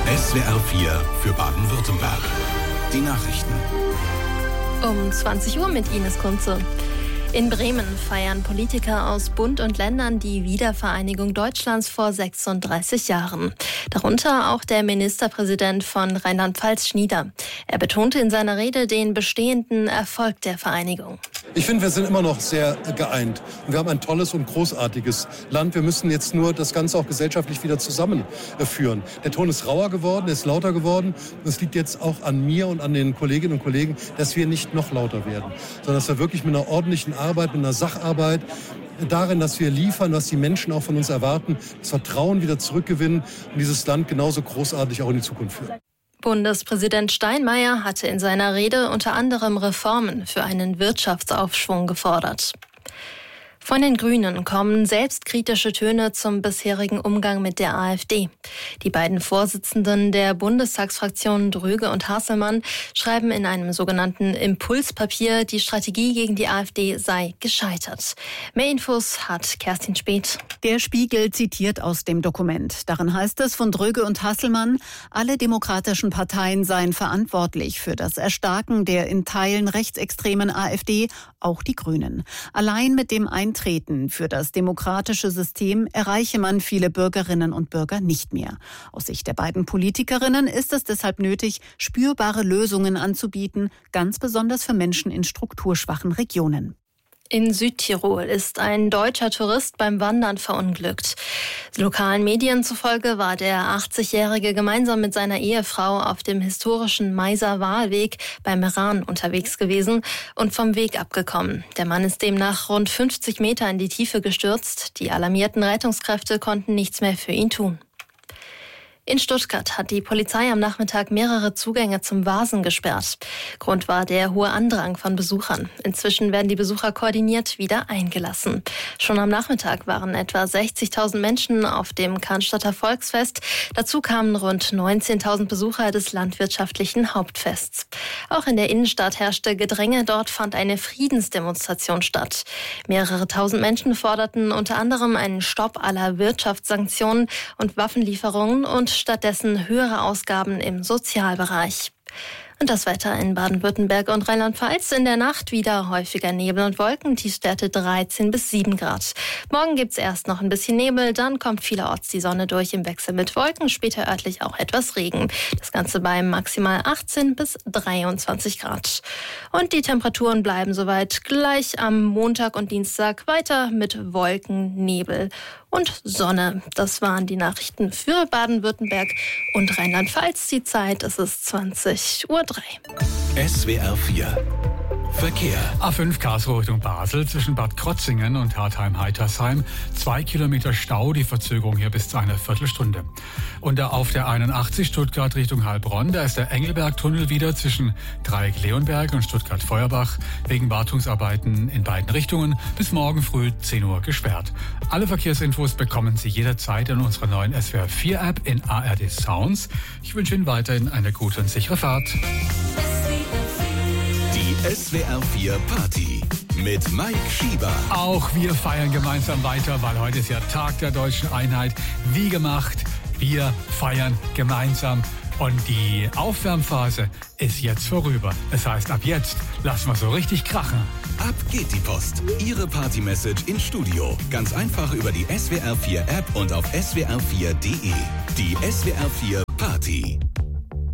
SWR 4 für Baden-Württemberg. Die Nachrichten. Um 20 Uhr mit Ines Kunze. In Bremen feiern Politiker aus Bund und Ländern die Wiedervereinigung Deutschlands vor 36 Jahren. Darunter auch der Ministerpräsident von Rheinland-Pfalz, Schnieder. Er betonte in seiner Rede den bestehenden Erfolg der Vereinigung. Ich finde, wir sind immer noch sehr geeint. Und wir haben ein tolles und großartiges Land. Wir müssen jetzt nur das Ganze auch gesellschaftlich wieder zusammenführen. Der Ton ist rauer geworden, ist lauter geworden. Es liegt jetzt auch an mir und an den Kolleginnen und Kollegen, dass wir nicht noch lauter werden, sondern dass wir wirklich mit einer ordentlichen Arbeit, mit einer Sacharbeit, darin, dass wir liefern, was die Menschen auch von uns erwarten, das Vertrauen wieder zurückgewinnen und dieses Land genauso großartig auch in die Zukunft führen. Bundespräsident Steinmeier hatte in seiner Rede unter anderem Reformen für einen Wirtschaftsaufschwung gefordert. Von den Grünen kommen selbstkritische Töne zum bisherigen Umgang mit der AfD. Die beiden Vorsitzenden der Bundestagsfraktionen Dröge und Hasselmann schreiben in einem sogenannten Impulspapier, die Strategie gegen die AfD sei gescheitert. Mehr Infos hat Kerstin Speth. Der Spiegel zitiert aus dem Dokument. Darin heißt es von Dröge und Hasselmann, alle demokratischen Parteien seien verantwortlich für das Erstarken der in Teilen rechtsextremen AfD, auch die Grünen. Allein mit dem Eintreten für das demokratische System erreiche man viele Bürgerinnen und Bürger nicht mehr. Aus Sicht der beiden Politikerinnen ist es deshalb nötig, spürbare Lösungen anzubieten, ganz besonders für Menschen in strukturschwachen Regionen. In Südtirol ist ein deutscher Tourist beim Wandern verunglückt. Lokalen Medien zufolge war der 80-Jährige gemeinsam mit seiner Ehefrau auf dem historischen Meiser Wahlweg bei Meran unterwegs gewesen und vom Weg abgekommen. Der Mann ist demnach rund 50 Meter in die Tiefe gestürzt. Die alarmierten Rettungskräfte konnten nichts mehr für ihn tun. In Stuttgart hat die Polizei am Nachmittag mehrere Zugänge zum Vasen gesperrt. Grund war der hohe Andrang von Besuchern. Inzwischen werden die Besucher koordiniert wieder eingelassen. Schon am Nachmittag waren etwa 60.000 Menschen auf dem Cannstatter Volksfest. Dazu kamen rund 19.000 Besucher des landwirtschaftlichen Hauptfests. Auch in der Innenstadt herrschte Gedränge. Dort fand eine Friedensdemonstration statt. Mehrere tausend Menschen forderten unter anderem einen Stopp aller Wirtschaftssanktionen und Waffenlieferungen und stattdessen höhere Ausgaben im Sozialbereich. Und das Wetter in Baden-Württemberg und Rheinland-Pfalz. In der Nacht wieder häufiger Nebel und Wolken, Tiefstwerte 13 bis 7 Grad. Morgen gibt's erst noch ein bisschen Nebel, dann kommt vielerorts die Sonne durch im Wechsel mit Wolken, später örtlich auch etwas Regen. Das Ganze bei maximal 18 bis 23 Grad. Und die Temperaturen bleiben soweit gleich am Montag und Dienstag weiter mit Wolken, Nebel und Sonne. Das waren die Nachrichten für Baden-Württemberg und Rheinland-Pfalz. Die Zeit, es ist 20:03 Uhr. SWR 4 Verkehr. A5 Karlsruhe Richtung Basel zwischen Bad Krotzingen und Hartheim-Heitersheim. 2 Kilometer Stau, die Verzögerung hier bis zu einer Viertelstunde. Und auf der 81 Stuttgart Richtung Heilbronn, da ist der Engelberg-Tunnel wieder zwischen Dreieck-Leonberg und Stuttgart-Feuerbach wegen Wartungsarbeiten in beiden Richtungen bis morgen früh 10 Uhr gesperrt. Alle Verkehrsinfos bekommen Sie jederzeit in unserer neuen SWR 4 App in ARD Sounds. Ich wünsche Ihnen weiterhin eine gute und sichere Fahrt. Die SWR 4 Party mit Mike Schieber. Auch wir feiern gemeinsam weiter, weil heute ist ja Tag der deutschen Einheit. Wie gemacht, wir feiern gemeinsam. Und die Aufwärmphase ist jetzt vorüber. Das heißt, ab jetzt lassen wir so richtig krachen. Ab geht die Post. Ihre Party-Message ins Studio. Ganz einfach über die SWR 4 App und auf swr4.de. Die SWR 4 Party.